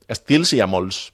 Estils hi ha molts.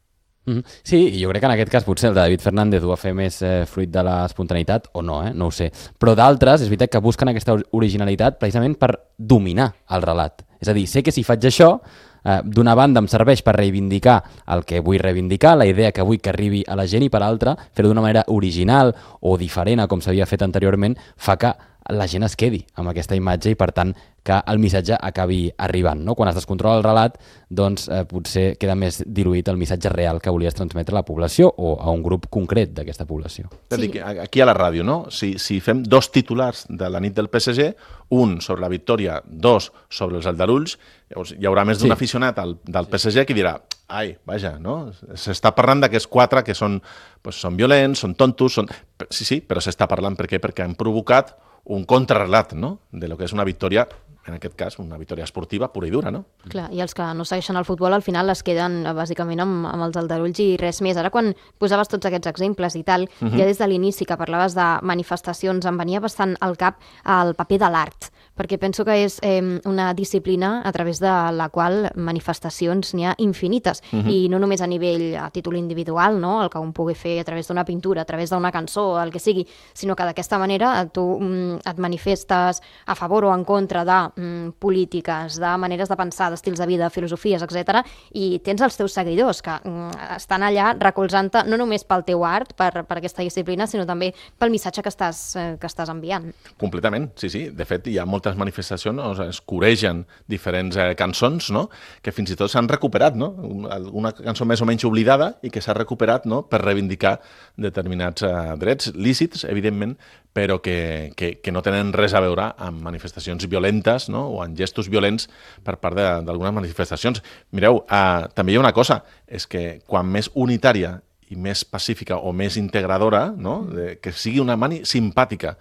Sí, i jo crec que en aquest cas potser el de David Fernández ho va fer més fruit de l'espontaneïtat o no, no ho sé. Però d'altres, és veritat que busquen aquesta originalitat precisament per dominar el relat. És a dir, sé que si faig això, d'una banda em serveix per reivindicar el que vull reivindicar, la idea que vull que arribi a la gent, i per altra, fer-ho d'una manera original o diferent a com s'havia fet anteriorment, fa que la gent es quedi amb aquesta imatge i, per tant, que el missatge acabi arribant. No? Quan es descontrola el relat, doncs potser queda més diluït el missatge real que volies transmetre a la població o a un grup concret d'aquesta població. Sí. Aquí a la ràdio, no? Si fem 2 titulars de la nit del PSG, un sobre la victòria, 2 sobre els aldarulls, llavors hi haurà més d'un aficionat del PSG que dirà ai, vaja, no? S'està parlant d'aquests 4 que són violents, són tontos, Sí, però s'està parlant per què? Perquè han provocat un contrarrelat, no?, de lo que és una victòria, en aquest cas, una victòria esportiva pura i dura, no? Clar, i els que no segueixen el futbol al final es queden bàsicament amb els aldarulls i res més. Ara, quan posaves tots aquests exemples i tal, ja des de l'inici que parlaves de manifestacions, em venia bastant al cap el paper de l'art, perquè penso que és una disciplina a través de la qual manifestacions n'hi ha infinites, i no només a nivell a títol individual, no?, el que un pugui fer a través d'una pintura, a través d'una cançó, el que sigui, sinó que d'aquesta manera tu et manifestes a favor o en contra de polítiques, de maneres de pensar, d'estils de vida, filosofies, etc. I tens els teus seguidors que estan allà recolzant-te no només pel teu art, per aquesta disciplina, sinó també pel missatge que estàs enviant. Completament, sí. De fet, hi ha moltes manifestacions, es coregen diferents cançons, no?, que fins i tot s'han recuperat, no?, una cançó més o menys oblidada i que s'ha recuperat, no?, per reivindicar determinats drets lícits, evidentment, però que no tenen res a veure amb manifestacions violentes, no?, o amb gestos violents per part d'algunes manifestacions. Mireu, també hi ha una cosa, és que quan més unitària i més pacífica o més integradora, no?, que sigui una mani simpàtica,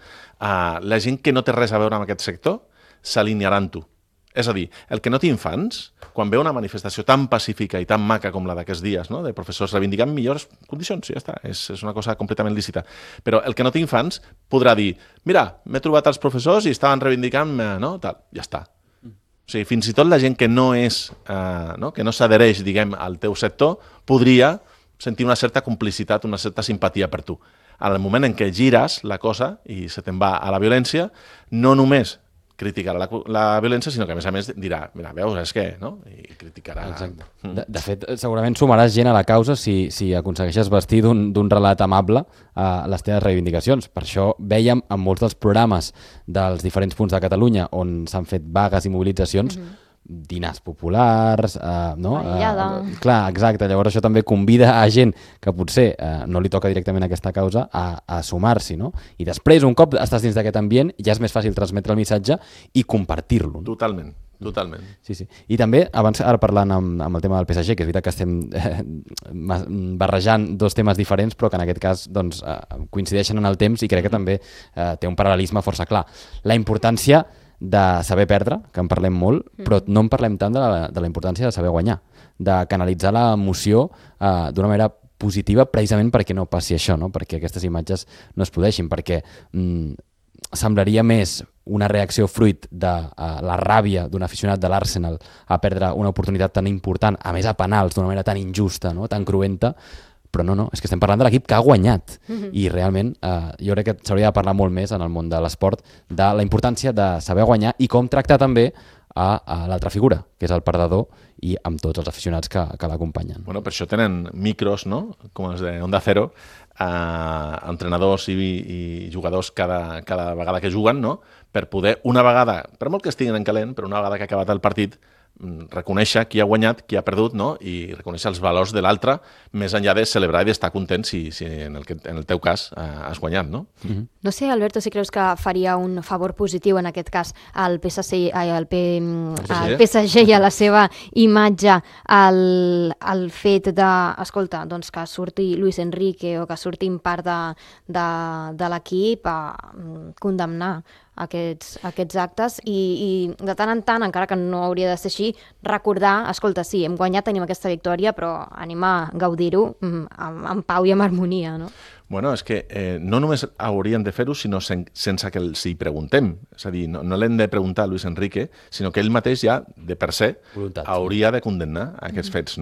la gent que no té res a veure amb aquest sector s'alinearà amb tu. És a dir, el que no té infants, quan veu una manifestació tan pacífica i tan maca com la d'aquests dies, no?, de professors reivindicant millors condicions, ja està, és una cosa completament lícita. Però el que no té infants podrà dir, mira, m'he trobat els professors i estaven reivindicant, no?, tal, ja està. O sigui, fins i tot la gent que no és, que no s'adhereix, diguem, al teu sector, podria sentir una certa complicitat, una certa simpatia per tu. Al moment en què gires la cosa i se te'n va a la violència, no només criticarà la violència, sinó que a més dirà, mira, veus, és que, no?, i criticarà. Exacte. De fet, segurament sumaràs gent a la causa si aconsegueixes vestir d'un relat amable a les teves reivindicacions. Per això vèiem en molts dels programes dels diferents punts de Catalunya on s'han fet vagues i mobilitzacions, dinars populars, no? Clar, exacte. Llavors això també convida a gent que potser no li toca directament aquesta causa a sumar-s'hi, no? I després, un cop estàs dins d'aquest ambient, ja és més fàcil transmetre el missatge i compartir-lo. Totalment. Sí. I també, abans, ara parlant amb el tema del PSG, que és veritat que estem barrejant 2 temes diferents, però que en aquest cas doncs, coincideixen en el temps i crec que també té un paral·lelisme força clar. La importància de saber perdre, que en parlem molt, però no en parlem tant de la importància de saber guanyar, de canalitzar l'emoció d'una manera positiva precisament perquè no passi això, no? Perquè aquestes imatges no es podeixin, perquè semblaria més una reacció fruit de la ràbia d'un aficionat de l'Arsenal a perdre una oportunitat tan important, a més a penals, d'una manera tan injusta, no?, tan cruenta, però no, és que estem parlant de l'equip que ha guanyat i realment jo crec que s'hauria de parlar molt més en el món de l'esport de la importància de saber guanyar i com tractar també a l'altra figura, que és el perdedor, i amb tots els aficionats que l'acompanyen. Bueno, per això tenen micros, no?, com els de Onda Cero, entrenadors i jugadors cada vegada que juguen, no?, per poder una vegada, per molt que estiguin en calent, però una vegada que ha acabat el partit, reconèixer qui ha guanyat, qui ha perdut, no?, i reconèixer els valors de l'altre, més enllà de celebrar i d'estar content si en el teu cas has guanyat, no? No sé, Alberto, si creus que faria un favor positiu en aquest cas al PSG i a la seva imatge el fet de, escolta, doncs que surti Luis Enrique o que surtin part de l'equip a condemnar aquests actes i de tant en tant, encara que no hauria de ser així, recordar, escolta, sí, hem guanyat, tenim aquesta victòria, però anem a gaudir-ho en pau i amb harmonia, no? Bueno, és que no només haurien de fer-ho, sinó sense que els hi preguntem. És a dir, no l'hem de preguntar a Luis Enrique, sinó que ell mateix ja, de per se, hauria de condemnar aquests fets, no?